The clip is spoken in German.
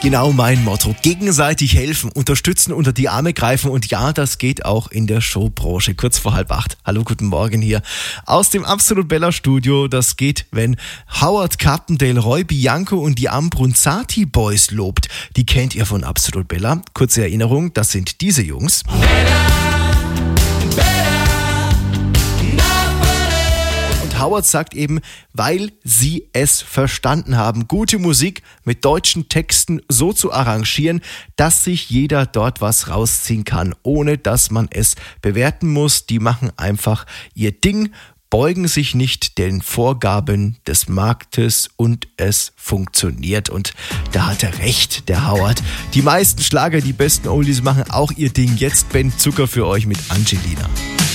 Genau mein Motto. Gegenseitig helfen, unterstützen, unter die Arme greifen und ja, das geht auch in der Showbranche. Kurz vor 7:30. Hallo, guten Morgen hier aus dem Absolut Bella Studio. Das geht, wenn Howard Carpendale, Roy Bianco und die Ambrunzati Boys lobt. Die kennt ihr von Absolut Bella. Kurze Erinnerung, das sind diese Jungs. Howard sagt eben, weil sie es verstanden haben, gute Musik mit deutschen Texten so zu arrangieren, dass sich jeder dort was rausziehen kann, ohne dass man es bewerten muss. Die machen einfach ihr Ding, beugen sich nicht den Vorgaben des Marktes und es funktioniert. Und da hat er recht, der Howard. Die meisten Schlager, die besten Oldies machen auch ihr Ding. Jetzt Ben Zucker für euch mit Angelina.